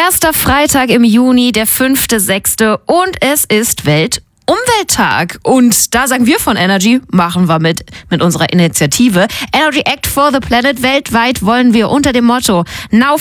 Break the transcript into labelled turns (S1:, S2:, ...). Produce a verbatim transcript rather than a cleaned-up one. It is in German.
S1: Erster Freitag im Juni, der fünfte sechste und es ist Weltumwelttag. Und da sagen wir von Energy, machen wir mit mit unserer Initiative Energy Act for the Planet. Weltweit wollen wir unter dem Motto Now